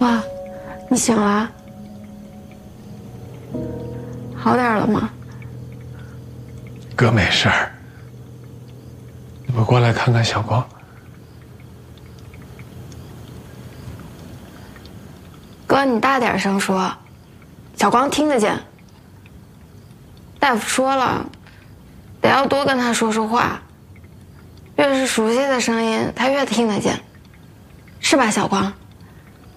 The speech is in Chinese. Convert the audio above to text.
爸，你醒了？好点了吗？ 哥没事儿，你不过来看看小光？ 哥，你大点声说，小光听得见。大夫说了，得要多跟他说说话，越是熟悉的声音，他越听得见，是吧，小光？